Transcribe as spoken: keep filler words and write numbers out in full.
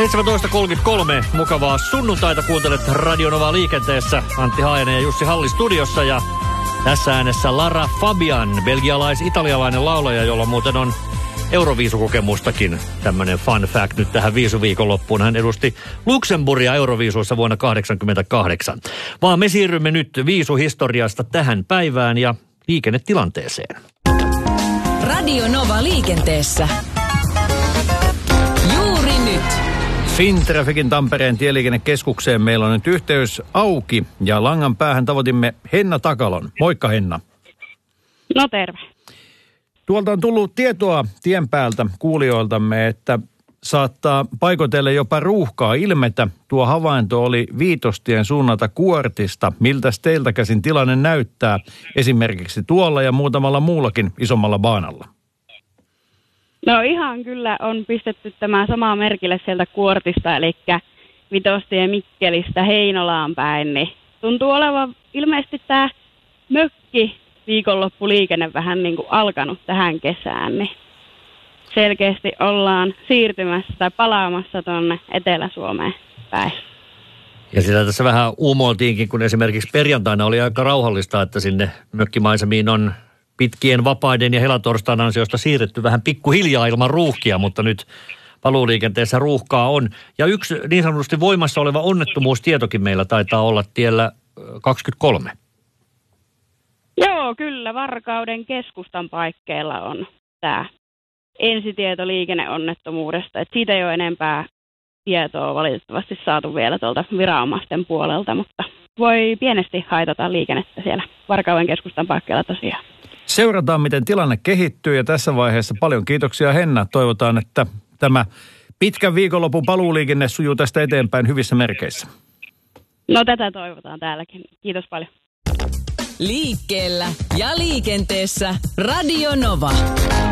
seitsemäntoista kolmekymmentäkolme, mukavaa sunnuntaita, kuuntelet Radio Novaa liikenteessä. Antti Haajanen ja Jussi Halli studiossa ja tässä äänessä Lara Fabian, belgialais-italialainen laulaja, jolla muuten on Euroviisukokemustakin. Tämmöinen fun fact nyt tähän viisuviikonloppuun. Hän edusti Luxemburgia Euroviisuissa vuonna tuhatyhdeksänsataakahdeksankymmentäkahdeksan. Vaan me siirrymme nyt viisuhistoriasta tähän päivään ja liikennetilanteeseen. Radio Nova liikenteessä. Juuri nyt. Fintrafficin Tampereen tieliikennekeskukseen meillä on nyt yhteys auki ja langan päähän tavoitimme Henna Takalon. Moikka Henna. No terve. Tuolta on tullut tietoa tien päältä kuulijoiltamme, että saattaa paikoitelle jopa ruuhkaa ilmetä. Tuo havainto oli Viitostien suunnalta Kuortista. Miltäs teiltä käsin tilanne näyttää esimerkiksi tuolla ja muutamalla muullakin isommalla baanalla? No ihan kyllä on pistetty tämä sama merkille sieltä Kuortista, eli Vitostien Mikkelistä Heinolaan päin. Niin tuntuu olevan ilmeisesti tämä mökki viikonloppuliikenne vähän niin kuin alkanut tähän kesään, niin selkeästi ollaan siirtymässä tai palaamassa tuonne Etelä-Suomeen päin. Ja sitä tässä vähän uumoiltiinkin, kun esimerkiksi perjantaina oli aika rauhallista, että sinne mökkimaisemiin on pitkien vapaiden ja helatorstain ansiosta siirretty vähän pikkuhiljaa ilman ruuhkia, mutta nyt paluuliikenteessä ruuhkaa on. Ja yksi niin sanotusti voimassa oleva onnettomuustietokin meillä taitaa olla tiellä kaksikymmentäkolme. Joo, kyllä. Varkauden keskustan paikkeilla on tämä ensitieto liikenneonnettomuudesta. Et siitä ei ole enempää tietoa valitettavasti saatu vielä tuolta viranomaisten puolelta, mutta voi pienesti haitata liikennettä siellä Varkauden keskustan paikkeilla tosiaan. Seurataan, miten tilanne kehittyy ja tässä vaiheessa paljon kiitoksia Henna. Toivotaan, että tämä pitkän viikonlopun paluuliikenne sujuu tästä eteenpäin hyvissä merkeissä. No tätä toivotaan täälläkin. Kiitos paljon. Liikkeellä ja liikenteessä Radio Nova.